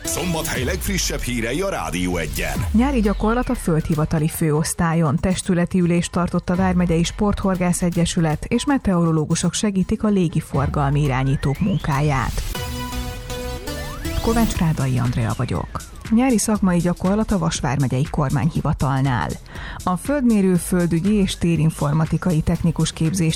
Szombathely legfrissebb hírei a Rádió Egyen. Nyári gyakorlat a Földhivatali Főosztályon. Testületi ülést tartott a Vármegyei Sporthorgász Egyesület, és meteorológusok segítik a légiforgalmi irányítók munkáját. Kovács Rádai Andrea vagyok. Nyári szakmai gyakorlat a Vas vármegyei kormányhivatalnál. A földmérő, földügyi és térinformatikai technikus képzés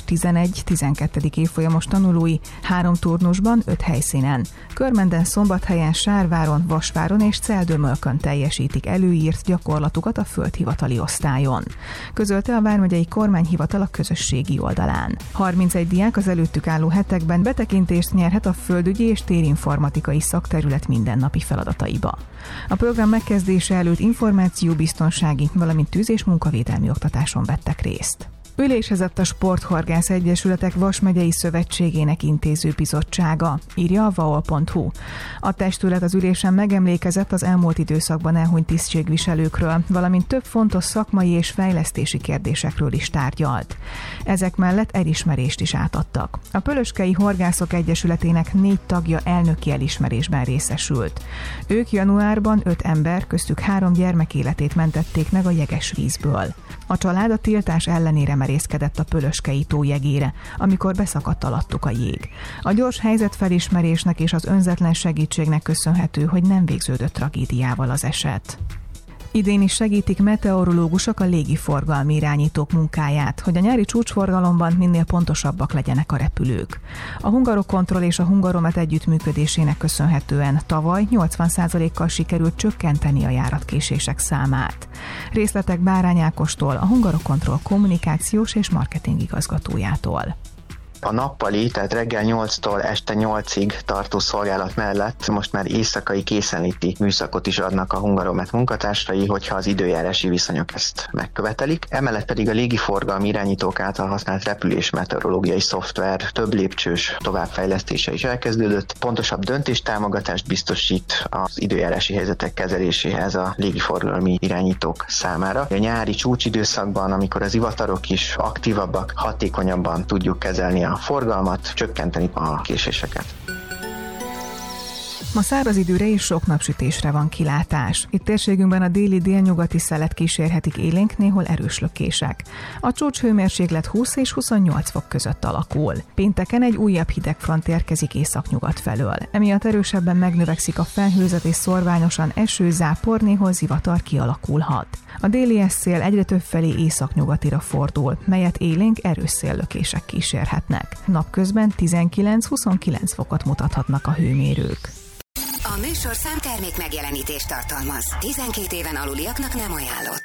11-12. évfolyamos tanulói 3 turnusban 5 helyszínen, Körmenden, Szombathelyen, Sárváron, Vasváron és Celdömölkön teljesítik előírt gyakorlatukat a földhivatali osztályon, közölte a vármegyei kormányhivatal a közösségi oldalán. 31 diák az előttük álló hetekben betekintést nyerhet a földügyi és térinformatikai szakterület mindennapi feladataiba. A program megkezdése előtt információbiztonsági, valamint tűz- és munkavédelmi oktatáson vettek részt. Ülésezett a Sporthorgász Egyesületek Vas megyei szövetségének intéző bizottsága, írja a vaol.hu. A testület az ülésen megemlékezett az elmúlt időszakban elhunyt tisztségviselőkről, valamint több fontos szakmai és fejlesztési kérdésekről is tárgyalt. Ezek mellett elismerést is átadtak. A Pölöskei Horgászok Egyesületének 4 tagja elnöki elismerésben részesült. Ők januárban 5 ember, köztük 3 gyermek életét mentették meg a jeges vízből. A család a tiltás ellenére merészkedett a Pölöskei tó jegére, amikor beszakadt alattuk a jég. A gyors helyzetfelismerésnek és az önzetlen segítségnek köszönhető, hogy nem végződött tragédiával az eset. Idén is segítik meteorológusok a légiforgalmi irányítók munkáját, hogy a nyári csúcsforgalomban minél pontosabbak legyenek a repülők. A Hungarocontrol és a Hungaromet együttműködésének köszönhetően tavaly 80%-kal sikerült csökkenteni a járatkésések számát. Részletek Bárány Ákostól, a Hungarocontrol kommunikációs és marketing igazgatójától. A nappali, tehát reggel 8-tól este 8-ig tartó szolgálat mellett most már éjszakai készenléti műszakot is adnak a Hungaromet munkatársai, hogyha az időjárási viszonyok ezt megkövetelik. Emellett pedig a légiforgalmi irányítók által használt repülés meteorológiai szoftver több lépcsős továbbfejlesztése is elkezdődött. Pontosabb döntéstámogatást biztosít az időjárási helyzetek kezeléséhez a légiforgalmi irányítók számára. A nyári csúcsidőszakban, amikor az ivatarok is aktívabbak, hatékonyabban tudjuk kezelni a forgalmat, csökkenteni a késéseket. Ma száraz időre és sok napsütésre van kilátás. Itt térségünkben a déli-délnyugati szelet kísérhetik élénk, néhol erős lökések. A csúcshőmérséklet 20 és 28 fok között alakul. Pénteken egy újabb hidegfront érkezik északnyugat felől. Emiatt erősebben megnövekszik a felhőzet és szorványosan eső, zápor, néhol zivatar kialakulhat. A déli szél egyre több felé északnyugatira fordul, melyet élénk erős széllökések kísérhetnek. Napközben 19-29 fokot mutathatnak a hőmérők. A műsorszám termék megjelenítést tartalmaz. 12 éven aluliaknak nem ajánlott.